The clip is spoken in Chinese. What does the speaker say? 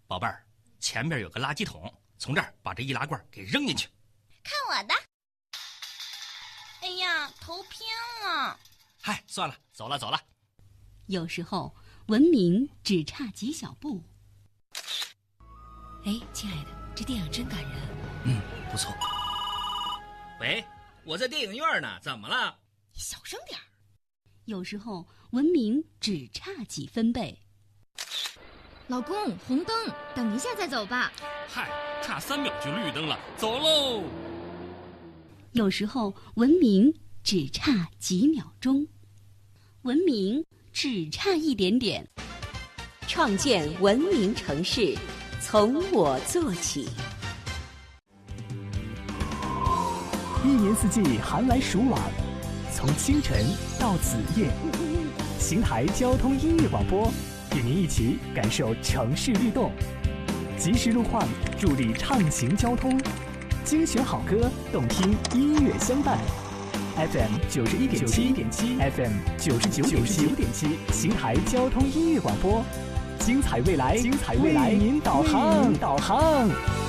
宝贝儿，前面有个垃圾桶，从这儿把这易拉罐给扔进去。 看我的！哎呀，头偏了。 嗨，算了，走了。 有时候文明只差几小步。 哎，亲爱的，这电影真感人。 不错。 喂，我在电影院呢，怎么了？ 你小声点儿。 有时候文明只差几分贝。 老公，红灯，等一下再走吧。 嗨，差3秒就绿灯了，走喽。 有时候文明只差几秒钟，文明只差一点点。 创建文明城市，从我做起。 一年四季寒来暑往，从清晨到子夜，邢台交通音乐广播与您一起感受城市律动，及时路况助力畅行交通，精选好歌，动听音乐相伴。FM 91.7 FM 99.7，邢台交通音乐广播，精彩未来，为您导航。